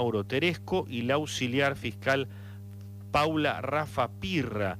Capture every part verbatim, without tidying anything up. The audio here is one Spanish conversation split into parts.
Mauro Teresco y la auxiliar fiscal Paula Rafa Pirra.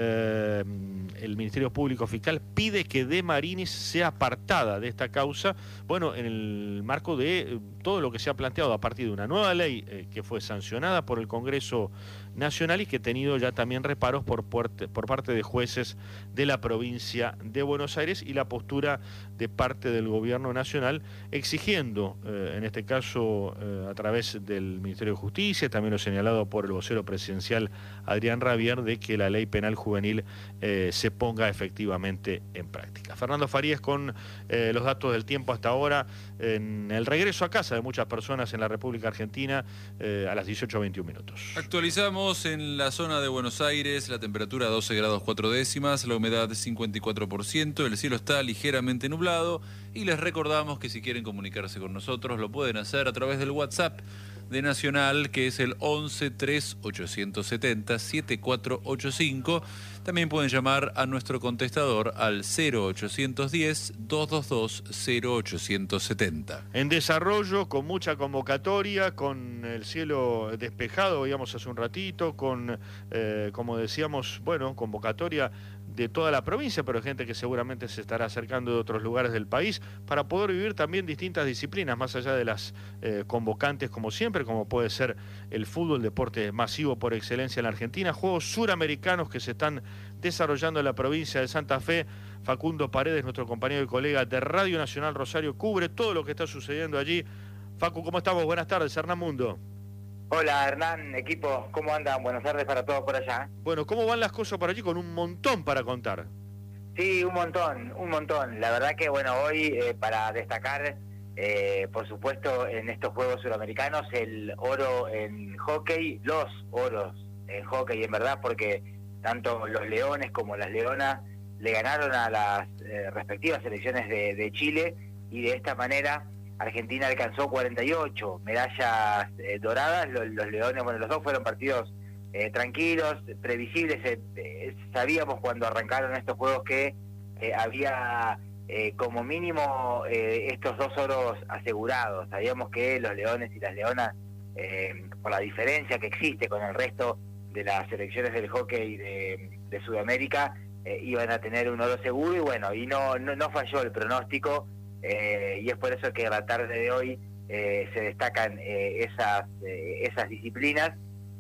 Eh, el Ministerio Público Fiscal pide que De Marinis sea apartada de esta causa, bueno, en el marco de eh, todo lo que se ha planteado a partir de una nueva ley eh, que fue sancionada por el Congreso Nacional y que ha tenido ya también reparos por, puerte, por parte de jueces de la provincia de Buenos Aires y la postura de parte del Gobierno Nacional exigiendo, eh, en este caso eh, a través del Ministerio de Justicia, también lo señalado por el vocero presidencial Adrián Rabier, de que la ley penal juvenil eh, se ponga efectivamente en práctica. Fernando Farías con eh, los datos del tiempo hasta ahora en el regreso a casa de muchas personas en la República Argentina eh, a las dieciocho veintiún minutos. Actualizamos en la zona de Buenos Aires, la temperatura doce grados cuatro décimas, la humedad cincuenta y cuatro por ciento, el cielo está ligeramente nublado y les recordamos que si quieren comunicarse con nosotros lo pueden hacer a través del WhatsApp de Nacional, que es el once tres ochocientos setenta setenta y cuatro ochenta y cinco. También pueden llamar a nuestro contestador al cero ochocientos diez, doscientos veintidós, cero ochocientos setenta. En desarrollo, con mucha convocatoria, con el cielo despejado, veíamos hace un ratito, con, eh, como decíamos, bueno, convocatoria de toda la provincia, pero gente que seguramente se estará acercando de otros lugares del país para poder vivir también distintas disciplinas, más allá de las eh, convocantes como siempre, como puede ser el fútbol, deporte masivo por excelencia en la Argentina, juegos suramericanos que se están desarrollando en la provincia de Santa Fe. Facundo Paredes, nuestro compañero y colega de Radio Nacional Rosario, cubre todo lo que está sucediendo allí. Facu, ¿cómo estamos? Buenas tardes, Hernán Mundo. Hola Hernán, equipo, ¿cómo andan? Buenas tardes para todos por allá. Bueno, ¿cómo van las cosas por allí? Con un montón para contar. Sí, un montón, un montón. La verdad que, bueno, hoy eh, para destacar, eh, por supuesto, en estos Juegos Suramericanos, el oro en hockey, los oros en hockey, en verdad, porque tanto los leones como las leonas le ganaron a las eh, respectivas selecciones de, de Chile, y de esta manera Argentina alcanzó cuarenta y ocho medallas eh, doradas. Los, los leones, bueno, los dos fueron partidos eh, tranquilos, previsibles. Eh, eh, sabíamos cuando arrancaron estos juegos que eh, había eh, como mínimo eh, estos dos oros asegurados. Sabíamos que los leones y las leonas, eh, por la diferencia que existe con el resto de las selecciones del hockey de, de Sudamérica, eh, iban a tener un oro seguro, y bueno, y no, no, no falló el pronóstico. Eh, y es por eso que a la tarde de hoy eh, se destacan eh, esas eh, esas disciplinas,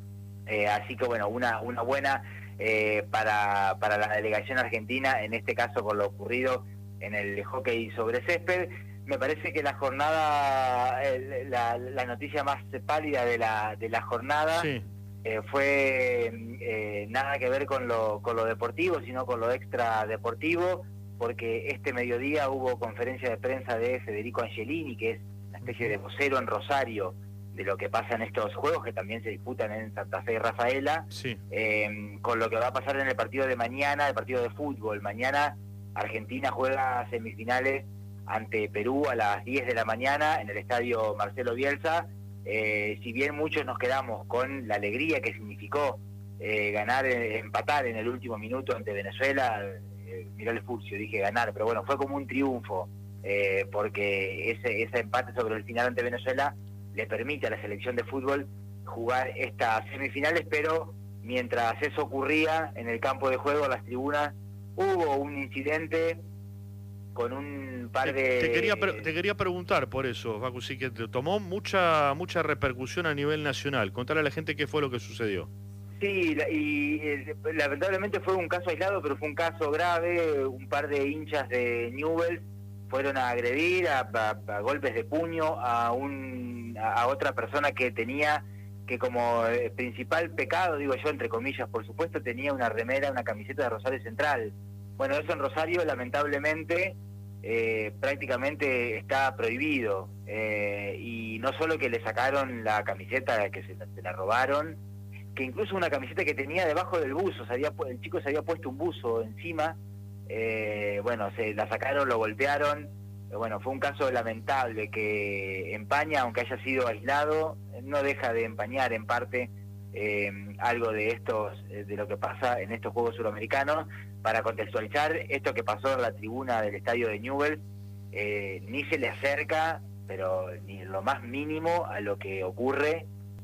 eh, así que bueno, una una buena eh, para para la delegación argentina, en este caso con lo ocurrido en el hockey sobre césped. Me parece que la jornada, eh, la, la noticia más pálida de la de la jornada sí. eh, fue eh, nada que ver con lo con lo deportivo, sino con lo extra deportivo, porque este mediodía hubo conferencia de prensa de Federico Angelini, que es una especie de vocero en Rosario de lo que pasa en estos juegos, que también se disputan en Santa Fe y Rafaela, sí. eh, con lo que va a pasar en el partido de mañana, el partido de fútbol. Mañana Argentina juega semifinales ante Perú a las diez de la mañana en el estadio Marcelo Bielsa. Eh, si bien muchos nos quedamos con la alegría que significó eh, ganar, eh, empatar en el último minuto ante Venezuela, mirá el furcio, dije ganar, pero bueno, fue como un triunfo, eh, porque ese, ese empate sobre el final ante Venezuela le permite a la selección de fútbol jugar estas semifinales. Pero mientras eso ocurría en el campo de juego, en las tribunas, hubo un incidente con un par te, de... Te quería, te quería preguntar por eso, Facu, sí, que te tomó mucha, mucha repercusión a nivel nacional. Contale a la gente qué fue lo que sucedió. Sí, y eh, lamentablemente fue un caso aislado, pero fue un caso grave. Un par de hinchas de Newell's fueron a agredir a, a, a golpes de puño a un a otra persona que tenía que, como eh, principal pecado, digo yo entre comillas por supuesto, tenía una remera, una camiseta de Rosario Central. Bueno, eso en Rosario lamentablemente eh, prácticamente está prohibido, eh, y no solo que le sacaron la camiseta, que se, se la robaron, que incluso una camiseta que tenía debajo del buzo, se había, el chico se había puesto un buzo encima, eh, bueno, se la sacaron, lo golpearon. Eh, bueno, fue un caso lamentable que empaña, aunque haya sido aislado, no deja de empañar en parte eh, algo de estos, eh, de lo que pasa en estos Juegos Suramericanos. Para contextualizar, esto que pasó en la tribuna del estadio de Newell's, eh, ni se le acerca, pero ni lo más mínimo, a lo que ocurre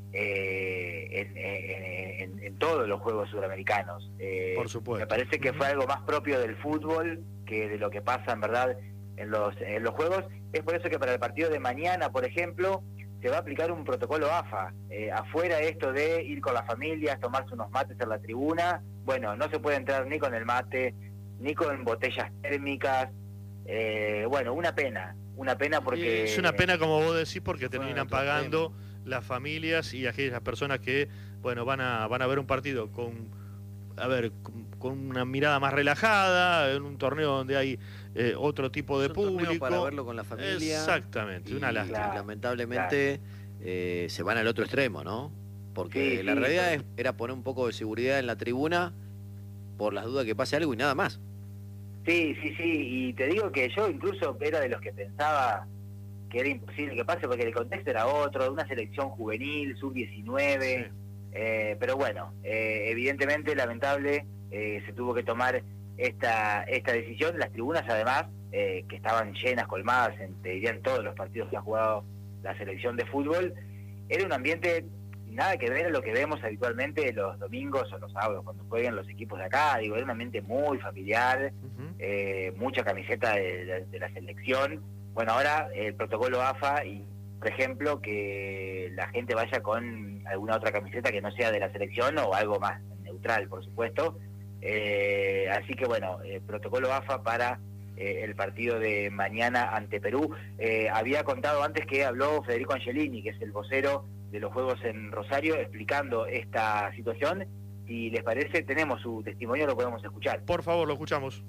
eh, en, en, en, en todos los Juegos Suramericanos. Eh, Por supuesto. Me parece que fue algo más propio del fútbol que de lo que pasa en verdad en los, en los Juegos. Es por eso que para el partido de mañana, por ejemplo, se va a aplicar un protocolo A F A. Eh, afuera esto de ir con las familias, tomarse unos mates en la tribuna, bueno, no se puede entrar ni con el mate, ni con botellas térmicas. Eh, bueno, una pena, una pena porque... Es una pena, como vos decís, porque terminan Bueno, pagando las familias y aquellas personas que, bueno, van a van a ver un partido con, a ver, con, con una mirada más relajada, en un torneo donde hay eh, otro tipo de Es un torneo público. para verlo con la familia. Exactamente, y, una lástima. Claro, lamentablemente eh, se van al otro extremo, ¿no? Porque Sí, la sí, realidad pero- es- era poner un poco de seguridad en la tribuna por las dudas que pase algo y nada más. Sí, sí, sí, y te digo que yo incluso era de los que pensaba que era imposible que pase porque el contexto era otro, de una selección juvenil, sub diecinueve, Sí. eh, pero bueno, eh, evidentemente, lamentable, eh, se tuvo que tomar esta esta decisión. Las tribunas además, eh, que estaban llenas, colmadas, en, te dirían todos los partidos que ha jugado la selección de fútbol, era un ambiente nada que ver a lo que vemos habitualmente los domingos o los sábados cuando juegan los equipos de acá. Digo, era un ambiente muy familiar, Ujú. eh, mucha camiseta de, de- de la selección. Bueno, ahora el protocolo A F A y, por ejemplo, que la gente vaya con alguna otra camiseta que no sea de la selección o algo más neutral, por supuesto. Eh, así que bueno, el protocolo A F A para eh, el partido de mañana ante Perú. Eh, había contado antes que habló Federico Angelini, que es el vocero de los Juegos en Rosario, explicando esta situación. Si les parece, tenemos su testimonio, lo podemos escuchar. Por favor, lo escuchamos.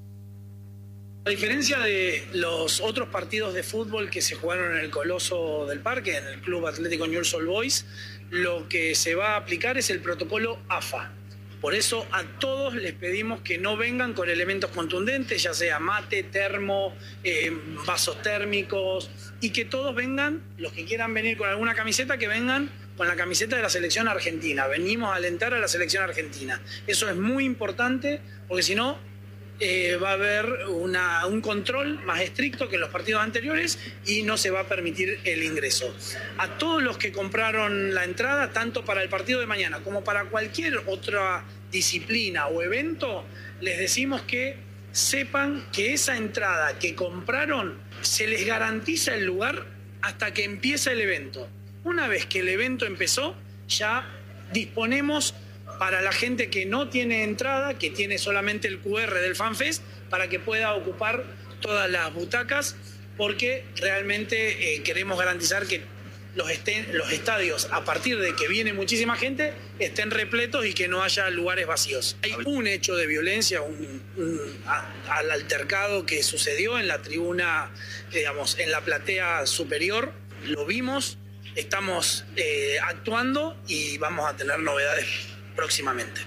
A diferencia de los otros partidos de fútbol que se jugaron en el Coloso del Parque, en el Club Atlético Newell's Old Boys, lo que se va a aplicar es el protocolo A F A. Por eso a todos les pedimos que no vengan con elementos contundentes, ya sea mate, termo, eh, vasos térmicos, y que todos vengan, los que quieran venir con alguna camiseta, que vengan con la camiseta de la selección argentina. Venimos a alentar a la selección argentina. Eso es muy importante, porque si no, eh, va a haber una, un control más estricto que en los partidos anteriores y no se va a permitir el ingreso. A todos los que compraron la entrada, tanto para el partido de mañana como para cualquier otra disciplina o evento, les decimos que sepan que esa entrada que compraron se les garantiza el lugar hasta que empiece el evento. Una vez que el evento empezó, ya disponemos para la gente que no tiene entrada, que tiene solamente el Q R del FanFest, para que pueda ocupar todas las butacas, porque realmente eh, queremos garantizar que los, estén, los estadios, a partir de que viene muchísima gente, estén repletos y que no haya lugares vacíos. Hay un hecho de violencia, un, un, a, al altercado que sucedió en la tribuna, digamos, en la platea superior, lo vimos, estamos eh, actuando y vamos a tener novedades próximamente.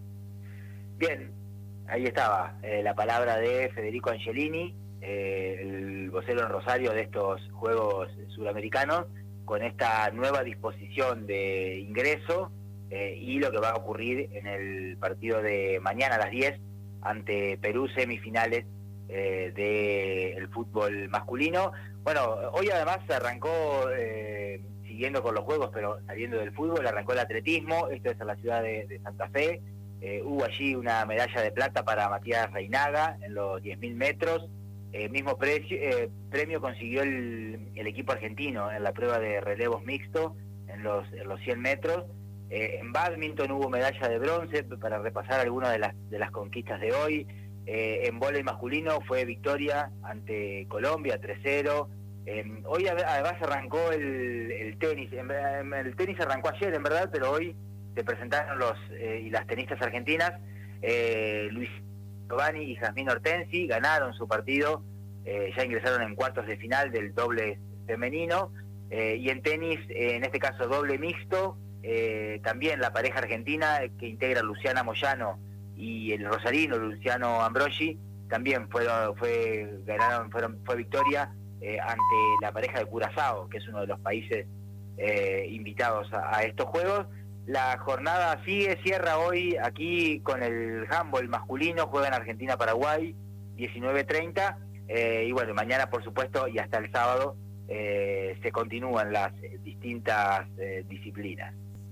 Bien, ahí estaba eh, la palabra de Federico Angelini, eh, el vocero en Rosario de estos Juegos Suramericanos, con esta nueva disposición de ingreso eh, y lo que va a ocurrir en el partido de mañana a las diez ante Perú, semifinales eh, del fútbol masculino. Bueno, hoy además se arrancó, eh, siguiendo con los Juegos, pero saliendo del fútbol, arrancó el atletismo. Esto es en la ciudad de, de Santa Fe. Eh, hubo allí una medalla de plata para Matías Reinaga en los diez mil metros. El mismo precio, eh, premio consiguió el, el equipo argentino en la prueba de relevos mixto en los, en los cien metros. Eh, en bádminton hubo medalla de bronce, para repasar algunas de las, de las conquistas de hoy. Eh, en vóley masculino fue victoria ante Colombia, tres cero. Eh, hoy además arrancó el, el tenis. El tenis arrancó ayer, en verdad, pero hoy se presentaron los eh, y las tenistas argentinas. Eh, Luis Giovanni y Jazmín Hortensi ganaron su partido, eh, ya ingresaron en cuartos de final del doble femenino. Eh, y en tenis, eh, en este caso doble mixto, eh, también la pareja argentina que integra Luciana Moyano y el rosarino Luciano Ambrogi, también fueron, fue, ganaron, fueron, fue victoria eh, ante la pareja de Curazao, que es uno de los países eh, invitados a, a estos Juegos. La jornada sigue, cierra hoy aquí con el handball masculino, juega en Argentina-Paraguay, diecinueve treinta, eh, y bueno, mañana por supuesto y hasta el sábado eh, se continúan las eh, distintas eh, disciplinas.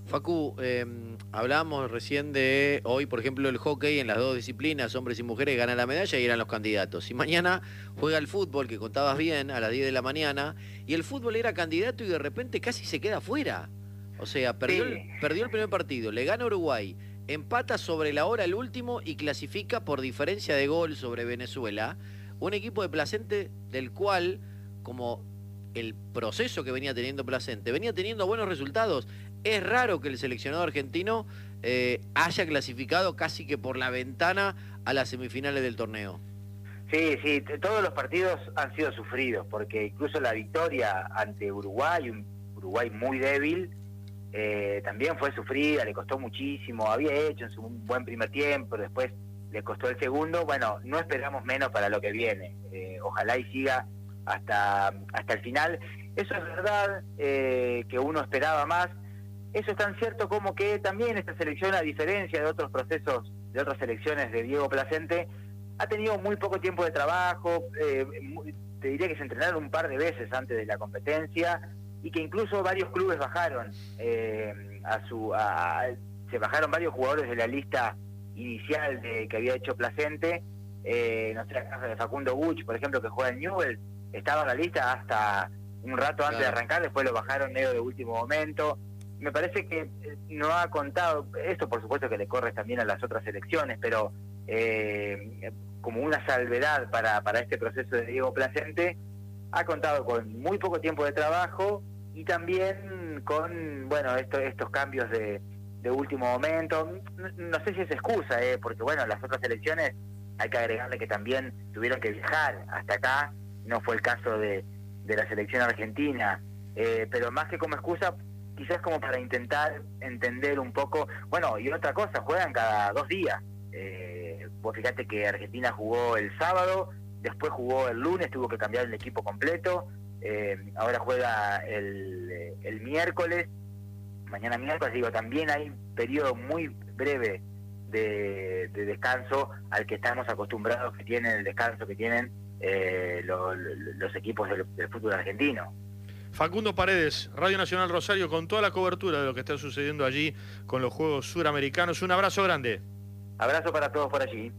Facu, eh, hablábamos recién de hoy, por ejemplo, el hockey en las dos disciplinas, hombres y mujeres, gana la medalla y eran los candidatos. Y mañana juega el fútbol, que contabas bien, a las diez de la mañana, y el fútbol era candidato y de repente casi se queda fuera. O sea, perdió, Sí. el, perdió el primer partido, le gana Uruguay, empata sobre la hora el último y clasifica por diferencia de gol sobre Venezuela, un equipo de Placente del cual, como el proceso que venía teniendo Placente, venía teniendo buenos resultados. Es raro que el seleccionado argentino eh, haya clasificado casi que por la ventana a las semifinales del torneo. Sí, sí, t- todos los partidos han sido sufridos, porque incluso la victoria ante Uruguay, un Uruguay muy débil, eh, también fue sufrida, le costó muchísimo, había hecho en su un buen primer tiempo, después le costó el segundo. Bueno, no esperamos menos para lo que viene, eh, ojalá y siga hasta, hasta el final. Eso es verdad, eh, que uno esperaba más. Eso es tan cierto como que también esta selección, a diferencia de otros procesos, de otras selecciones de Diego Placente, ha tenido muy poco tiempo de trabajo, eh, muy, te diría que se entrenaron un par de veces antes de la competencia, y que incluso varios clubes bajaron eh, a su a, a, se bajaron varios jugadores de la lista inicial de, que había hecho Placente. Eh, no sé, la caso de Facundo Buch, por ejemplo, que juega en Newell's, estaba en la lista hasta un rato antes Claro. de arrancar, después lo bajaron medio de último momento. Me parece que no ha contado, esto por supuesto que le corre también a las otras selecciones, pero eh, como una salvedad para, para este proceso de Diego Placente, ha contado con muy poco tiempo de trabajo y también con, bueno, esto, estos cambios de, de último momento. No, no sé si es excusa, eh, porque bueno, las otras selecciones hay que agregarle que también tuvieron que viajar hasta acá, no fue el caso de, de la selección argentina, eh, pero más que como excusa, quizás como para intentar entender un poco. Bueno, y otra cosa, juegan cada dos días. Eh, vos fíjate que Argentina jugó el sábado, después jugó el lunes, tuvo que cambiar el equipo completo, eh, ahora juega el, el miércoles, mañana miércoles, digo, también hay un periodo muy breve de, de descanso al que estamos acostumbrados que tienen, el descanso que tienen eh, lo, lo, los equipos del, del fútbol argentino. Facundo Paredes, Radio Nacional Rosario, con toda la cobertura de lo que está sucediendo allí con los Juegos Suramericanos. Un abrazo grande. Abrazo para todos por allí.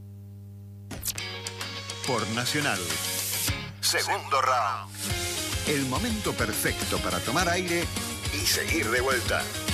Por Nacional. Segundo round. El momento perfecto para tomar aire y seguir de vuelta.